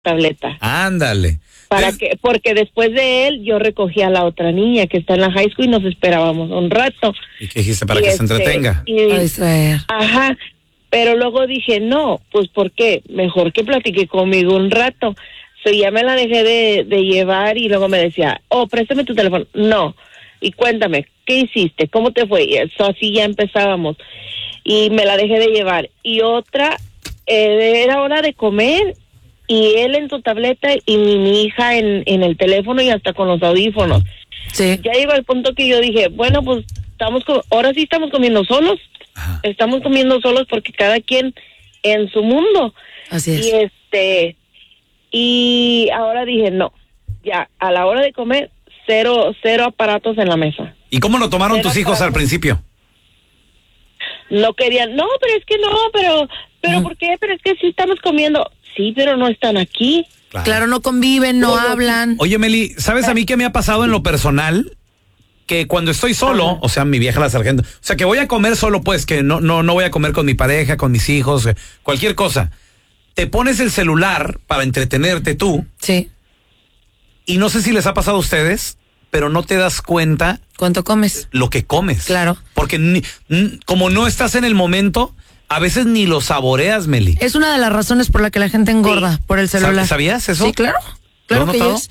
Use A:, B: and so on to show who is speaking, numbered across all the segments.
A: tableta.
B: Ándale.
A: Porque después de él yo recogí a la otra niña que está en la high school y nos esperábamos un rato.
B: ¿Y qué dijiste? Para que se entretenga.
A: Ajá, pero luego dije, no, pues ¿por qué? Mejor que platique conmigo un rato. Ya me la dejé de llevar y luego me decía, préstame tu teléfono. No, y cuéntame, ¿qué hiciste? ¿Cómo te fue? Y eso así ya empezábamos. Y me la dejé de llevar. Y otra, era hora de comer. Y él en su tableta y mi hija en el teléfono y hasta con los audífonos.
C: Sí.
A: Ya llegó al punto que yo dije, bueno, pues ahora sí estamos comiendo solos. Ajá. Estamos comiendo solos porque cada quien en su mundo.
C: Así es.
A: Y ahora dije, no, ya a la hora de comer, cero aparatos en la mesa.
B: ¿Y cómo lo tomaron tus hijos al principio?
A: No querían, no, pero es que no, pero ¿por qué? Pero es que sí estamos comiendo. Sí, pero no están aquí.
C: Claro, no conviven, no hablan.
B: Oye, Meli, ¿sabes a mí qué me ha pasado en lo personal? Que cuando estoy solo, o sea, mi vieja la sargento, o sea, que voy a comer solo, pues, que no voy a comer con mi pareja, con mis hijos, cualquier cosa. Te pones el celular para entretenerte tú.
C: Sí.
B: Y no sé si les ha pasado a ustedes, pero no te das cuenta.
C: ¿Cuánto comes?
B: Lo que comes.
C: Claro.
B: Porque como no estás en el momento, a veces ni lo saboreas, Meli.
C: Es una de las razones por la que la gente engorda, por el celular.
B: ¿Sabías eso?
C: Sí, claro. Claro que es.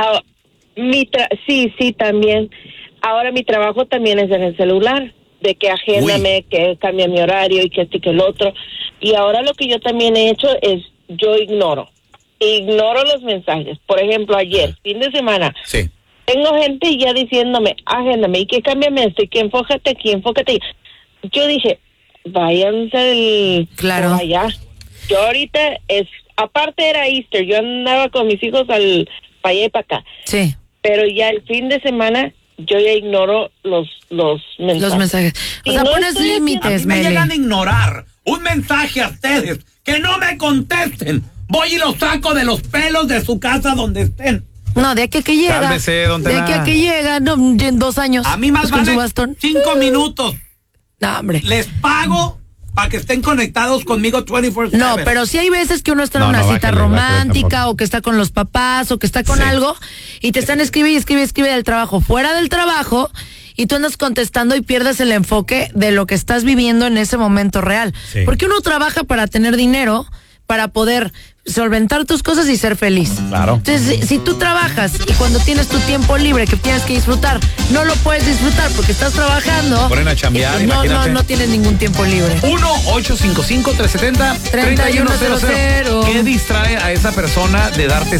A: Sí, también. Ahora mi trabajo también es en el celular, de que agéndame, que cambia mi horario y que este y que el otro. Y ahora lo que yo también he hecho es, yo ignoro los mensajes. Por ejemplo, ayer, fin de semana,
B: sí.
A: Tengo gente ya diciéndome, agéndame, y que cámbiame esto, y que enfócate aquí, enfócate. Yo dije, váyanse
C: claro.
A: allá. Yo ahorita aparte era Easter, yo andaba con mis hijos para allá y para acá.
C: Sí.
A: Pero ya el fin de semana yo ya ignoro los mensajes.
C: Los mensajes. O sea, pones límites,
B: me llegan a ignorar un mensaje a ustedes, que no me contesten. Voy y los saco de los pelos de su casa donde estén.
C: No, de aquí a que llega.
B: Cálmese, don Tela.
C: De aquí a que llega, no, en 2 años.
B: A mí más
C: con
B: vale
C: su bastón.
B: 5 minutos.
C: No, hombre.
B: Les pago para que estén conectados conmigo 24/7.
C: No, pero sí hay veces que uno está en una cita romántica o que está con los papás o que está con algo y te están escribe del trabajo, fuera del trabajo, y tú andas contestando y pierdes el enfoque de lo que estás viviendo en ese momento real. Sí. Porque uno trabaja para tener dinero, para poder solventar tus cosas y ser feliz.
B: Claro.
C: Entonces, si tú trabajas y cuando tienes tu tiempo libre que tienes que disfrutar, no lo puedes disfrutar porque estás trabajando.
B: Ponen a chambear,
C: no tienes ningún tiempo libre.
B: 1-855-370-3100. ¿Qué distrae a esa persona de darte